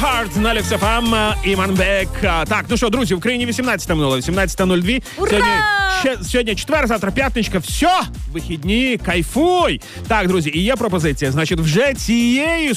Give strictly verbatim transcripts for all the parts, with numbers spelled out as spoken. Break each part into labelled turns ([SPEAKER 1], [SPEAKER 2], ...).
[SPEAKER 1] Hard на Люкс еф ем, Іманбек. Так, ну що, друзі, в Україні вісімнадцята минуло, вісімнадцята нуль два. Сьогодні, ще, сьогодні четвер, завтра п'ятничка. Все, вихідні, кайфуй. Так, друзі, і є пропозиція. Значить, вже цієї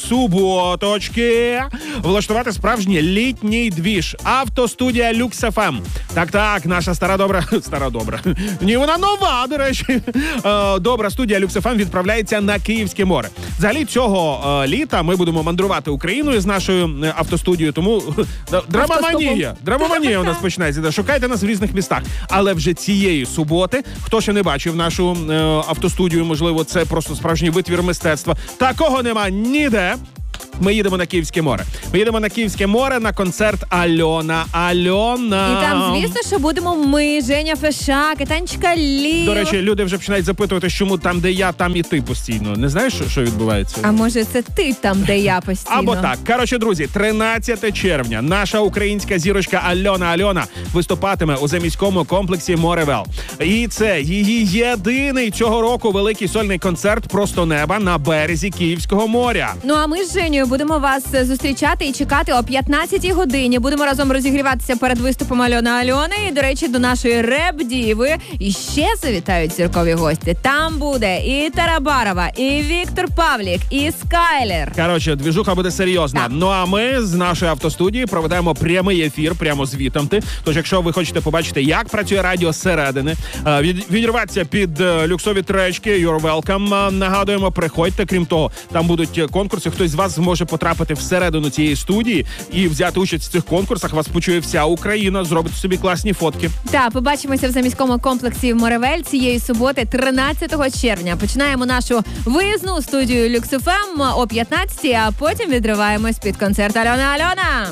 [SPEAKER 1] суботочки влаштувати справжній літній двіж. Автостудія Люкс еф ем. Так-так, наша стара добра... Стара добра. Ні, вона нова, до речі. Добра студія Люкс еф ем відправляється на Київське море. Взагалі, цього літа ми будемо мандрувати Україною з нашою автостудією, тому драмаманія. Драмаманія у нас починається. Шукайте нас в різних містах. Але вже цієї суботи, хто ще не бачив нашу е, автостудію, можливо, це просто справжній витвір мистецтва. Такого нема ніде. Ми їдемо на Київське море. Ми їдемо на Київське море на концерт Альона. Альона.
[SPEAKER 2] І там, звісно, що будемо ми, Женя Фешак, і Танечка Лів.
[SPEAKER 1] До речі, люди вже починають запитувати, чому там, де я, там і ти постійно. Не знаєш, що, що відбувається?
[SPEAKER 2] А може це ти там, де я постійно?
[SPEAKER 1] Або так. Коротше, друзі, тринадцятого червня наша українська зірочка Альона Альона виступатиме у заміському комплексі Моревел. І це її єдиний цього року великий сольний концерт «Просто неба» на березі Київського моря.
[SPEAKER 2] Ну а ми з Женєю будемо вас зустрічати і чекати о п'ятнадцятій годині. Будемо разом розігріватися перед виступом Альони Альони. І, до речі, до нашої реп-діви і ще завітають зіркові гості. Там буде і Тарабарова, і Віктор Павлік, і Скайлер.
[SPEAKER 1] Коротше, двіжуха буде серйозна. Так. Ну а ми з нашої автостудії проведемо прямий ефір, прямо звітом. Тож, якщо ви хочете побачити, як працює радіо зсередини, від, відірватися під люксові тречки, you're welcome. Нагадуємо, приходьте. Крім того, там будуть конкурси. Хтось з вас зможе потрапити всередину цієї студії і взяти участь в цих конкурсах. Вас почує вся Україна, зробить собі класні фотки.
[SPEAKER 2] Так, побачимося в заміському комплексі Моревель цієї суботи, тринадцятого червня. Починаємо нашу виїзну студію Люкс еф ем о п'ятнадцятій, а потім відриваємось під концерт Альона Альона.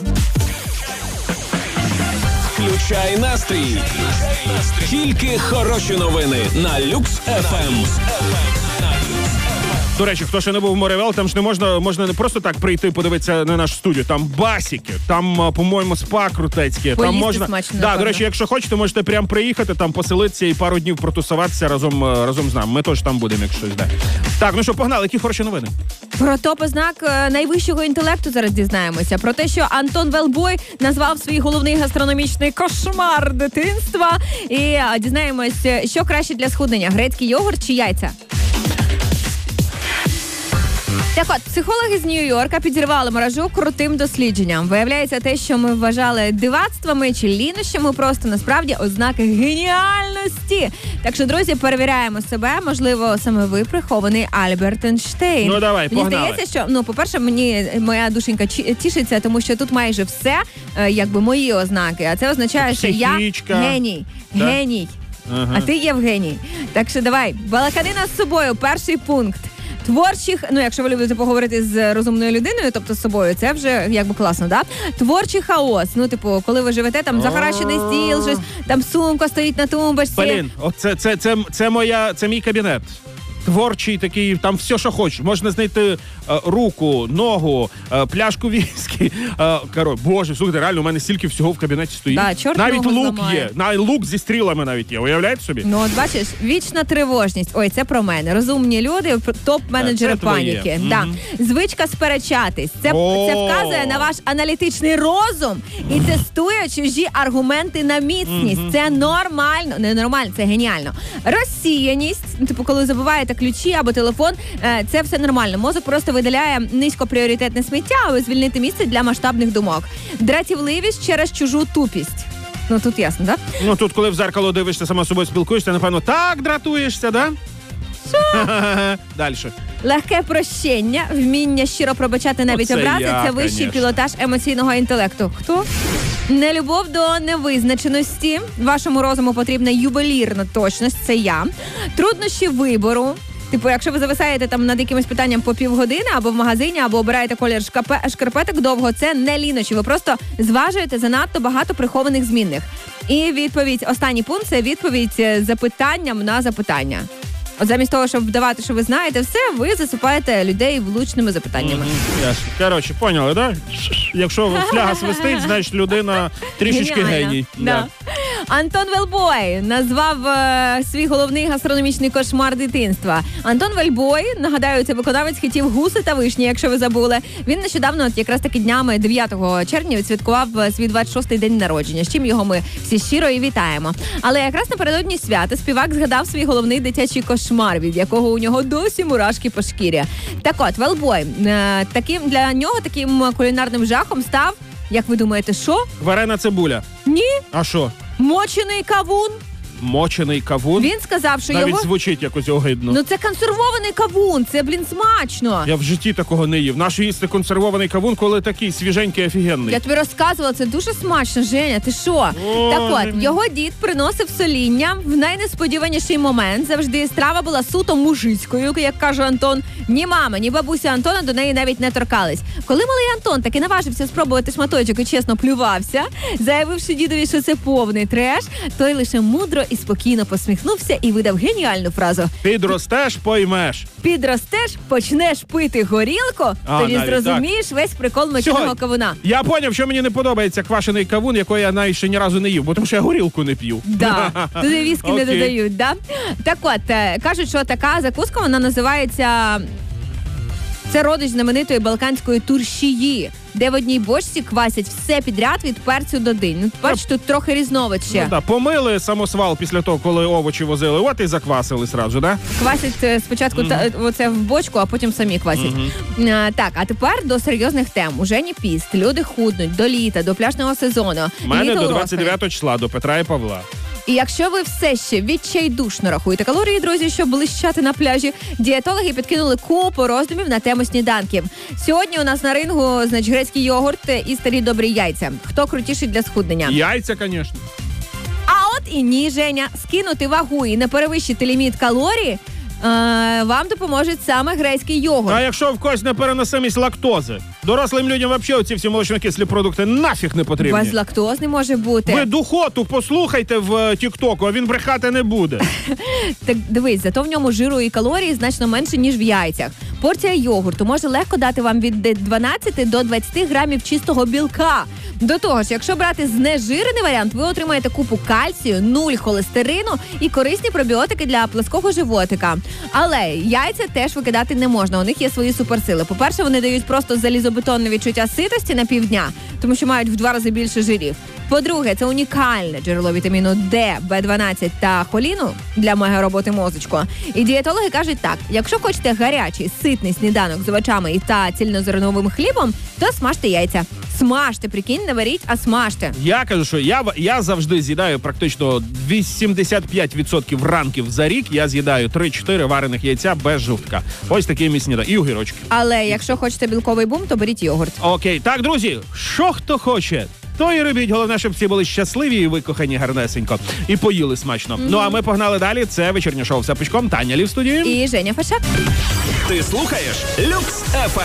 [SPEAKER 3] Включай настрій. Тільки хороші новини на Люкс еф ем.
[SPEAKER 1] До речі, хто ще не був в Моревел, там ж не можна, можна не просто так прийти подивитися на нашу студію. Там басіки, там, по-моєму, спа крутецьке. Там можна.
[SPEAKER 2] Смачно,
[SPEAKER 1] да, до речі, якщо хочете, можете прямо приїхати, там поселитися і пару днів протусуватися разом, разом з нами. Ми теж там будемо, якщо щось. Да. Так, ну що, погнали, які хороші новини?
[SPEAKER 2] Про топ-ознак найвищого інтелекту зараз дізнаємося. Про те, що Антон Велбой назвав свій головний гастрономічний кошмар дитинства. І дізнаємось, що краще для схуднення: грецький йогурт чи яйця? Так от, психологи з Нью-Йорка підірвали мережу крутим дослідженням. Виявляється, те, що ми вважали дивацтвами чи лінощами, просто насправді ознаки геніальності. Так що, друзі, перевіряємо себе. Можливо, саме ви прихований Альберт Ейнштейн.
[SPEAKER 1] Ну, давай,
[SPEAKER 2] мені
[SPEAKER 1] погнали.
[SPEAKER 2] Мені здається, що, ну, по-перше, мені моя душенька тішиться, тому що тут майже все, якби, мої ознаки. А це означає, що я геній.
[SPEAKER 1] Да?
[SPEAKER 2] Геній. Ага. А ти Євгеній. Так що давай, балаканина з собою, перший пункт. Творчих, ну якщо ви любите поговорити з розумною людиною, тобто з собою, це вже якби класно, да? Творчий хаос. Ну, типу, коли ви живете, там захаращений стіл, щось, там сумка стоїть на тумбочці.
[SPEAKER 1] Блін, це, це, це, це моя, це мій кабінет. Творчий такий, там все, що хочеш. Можна знайти е, руку, ногу, е, пляшку віскі. Е, коротше, боже, слухайте, реально, у мене стільки всього в кабінеті стоїть.
[SPEAKER 2] Да, чорт
[SPEAKER 1] навіть
[SPEAKER 2] ногу
[SPEAKER 1] лук
[SPEAKER 2] зламає.
[SPEAKER 1] є. Навіть лук зі стрілами навіть є. Уявляєте собі?
[SPEAKER 2] Ну, от бачиш, вічна тривожність. Ой, це про мене. Розумні люди, топ-менеджери
[SPEAKER 1] це
[SPEAKER 2] паніки.
[SPEAKER 1] твоє.
[SPEAKER 2] Да.
[SPEAKER 1] Мгм.
[SPEAKER 2] Звичка сперечатись. Це, це вказує на ваш аналітичний розум і тестує чужі аргументи на міцність.
[SPEAKER 1] Мгм.
[SPEAKER 2] Це нормально. Не нормально, це геніально. Розсіяність, ну, типу, коли забуваєте ключі або телефон, це все нормально. Мозок просто видаляє низькопріоритетне сміття, аби звільнити місце для масштабних думок. Дратівливість через чужу тупість. Ну, тут ясно, так? Да?
[SPEAKER 1] Ну, тут, коли в зеркало дивишся, сама з собою спілкуєшся, напевно, так дратуєшся, да? Дальше.
[SPEAKER 2] Легке прощення, вміння щиро пробачати навіть
[SPEAKER 1] Оце
[SPEAKER 2] образи
[SPEAKER 1] я,
[SPEAKER 2] – це вищий
[SPEAKER 1] конечно.
[SPEAKER 2] пілотаж емоційного інтелекту. Хто? Нелюбов до невизначеності. Вашому розуму потрібна ювелірна точність – це я. Труднощі вибору. Типу, якщо ви зависаєте там над якимось питанням по півгодини або в магазині, або обираєте колір шкапе, шкарпеток довго, це не лінощі. Ви просто зважуєте занадто багато прихованих змінних. І відповідь, останній пункт – це відповідь запитанням на запитання. От замість того, щоб вдавати, що ви знаєте все, ви засипаєте людей влучними запитаннями.
[SPEAKER 1] Mm-hmm. Yes. Коротше, поняли, да? Якщо фляга свистить, значить людина трішечки
[SPEAKER 2] Геніальна.
[SPEAKER 1] геній.
[SPEAKER 2] Да. Антон Велбой назвав е, свій головний гастрономічний кошмар дитинства. Антон Велбой, нагадаю, це виконавець хітів «Гуси та вишні», якщо ви забули. Він нещодавно, от якраз таки днями дев'ятого червня, відсвяткував свій двадцять шостий день народження, з чим його ми всі щиро і вітаємо. Але якраз напередодні свята співак згадав свій головний дитячий кошмар, від якого у нього досі мурашки по шкірі. Так от, Велбой, е, таким для нього таким кулінарним жахом став, як ви думаєте, що?
[SPEAKER 1] Варена цибуля.
[SPEAKER 2] Ні.
[SPEAKER 1] А що?
[SPEAKER 2] Мочений кавун.
[SPEAKER 1] Мочений кавун?
[SPEAKER 2] Він сказав, що
[SPEAKER 1] Навіть
[SPEAKER 2] його...
[SPEAKER 1] звучить якось огидно.
[SPEAKER 2] Ну це консервований кавун, це, блін, смачно.
[SPEAKER 1] Я в житті такого не їв. Нащо їсти консервований кавун, коли такий свіженький, офігенний?
[SPEAKER 2] Я тобі розказувала, це дуже смачно, Женя, ти що?
[SPEAKER 1] Ой.
[SPEAKER 2] Так от, його дід приносив соління в найнесподіваніший момент. Завжди страва була суто мужицькою, як каже Антон. Ні мама, ні бабуся Антона до неї навіть не торкались. Коли малий Антон таки наважився спробувати шматочок і чесно плювався, заявивши дідові, що це повний треш, той лише мудро і спокійно посміхнувся і видав геніальну фразу.
[SPEAKER 1] Підростеш, поймеш.
[SPEAKER 2] Підростеш, почнеш пити горілку,
[SPEAKER 1] А,
[SPEAKER 2] тоді
[SPEAKER 1] навіть
[SPEAKER 2] зрозумієш так. Весь прикол моченого
[SPEAKER 1] Сьогодні.
[SPEAKER 2] кавуна.
[SPEAKER 1] Я поняв, що мені не подобається квашений кавун, який я навіть ще ні разу не їв, бо тому що я горілку не п'ю.
[SPEAKER 2] Да, туди віскі не
[SPEAKER 1] Окей.
[SPEAKER 2] додають, да? Так от, е, кажуть, що така закуска, вона називається... Це родич знаменитої балканської туршії, де в одній бочці квасять все підряд від перцю до динь. Ну, бач, тут трохи різновид ще.
[SPEAKER 1] Ну, да, помили самосвал після того, коли овочі возили, от і заквасили сразу, да?
[SPEAKER 2] Квасять е, спочатку
[SPEAKER 1] Мгм.
[SPEAKER 2] та, оце в бочку, а потім самі квасять.
[SPEAKER 1] Мгм.
[SPEAKER 2] Е, так, а тепер до серйозних тем. Уже не піст, люди худнуть до літа, до пляжного сезону.
[SPEAKER 1] У мене
[SPEAKER 2] Літо
[SPEAKER 1] до
[SPEAKER 2] у розпалі.
[SPEAKER 1] двадцять дев'ятого числа, до Петра і Павла.
[SPEAKER 2] І якщо ви все ще відчайдушно рахуєте калорії, друзі, щоб блищати на пляжі, дієтологи підкинули купу роздумів на тему сніданків. Сьогодні у нас на рингу, значить, грецький йогурт і старі добрі яйця. Хто крутіший для схуднення?
[SPEAKER 1] Яйця, звісно.
[SPEAKER 2] А от і ні, Женя, скинути вагу і не перевищити ліміт калорій е, вам допоможе саме грецький йогурт.
[SPEAKER 1] А якщо в когось непереносимість лактози? Дорослим людям взагалі ці всі молочнокислі продукти нафіг не потрібні.
[SPEAKER 2] Безлактоз не може бути.
[SPEAKER 1] Ви духоту послухайте в е, Тік-Току, а він брехати не буде.
[SPEAKER 2] Так дивись, зато в ньому жиру і калорій значно менше, ніж в яйцях. Порція йогурту може легко дати вам від дванадцяти до двадцяти грамів чистого білка. До того ж, якщо брати знежирений варіант, ви отримаєте купу кальцію, нуль холестерину і корисні пробіотики для плоского животика. Але яйця теж викидати не можна, у них є свої суперсили. По-перше, вони дають просто залізобетонне відчуття ситості на півдня, тому що мають в два рази більше жирів. По-друге, це унікальне джерело вітаміну Д, Б дванадцять та холіну для мегароботи мозочку. І дієтологи кажуть так, якщо хочете гарячий, ситний сніданок з овочами та цільнозерновим хлібом, то смажте яйця. Смажте, прикинь, не варіть, а смажте.
[SPEAKER 1] Я кажу, що я, я завжди з'їдаю практично вісімдесят п'ять відсотків ранків за рік, я з'їдаю три-чотири варених яйця без жовтка. Ось такий мій сніданок. І огірочки.
[SPEAKER 2] Але якщо хочете білковий бум, то беріть йогурт.
[SPEAKER 1] Окей, так, друзі, що хто хоче, то і робіть. Головне, щоб всі були щасливі і викохані гарнесенько. І поїли смачно. Mm-hmm. Ну, а ми погнали далі. Це вечірнє шоу «Все пучком». Таня Лі в студії.
[SPEAKER 2] І Женя Фашак.
[SPEAKER 3] Ти слухаєш Люкс еф ем.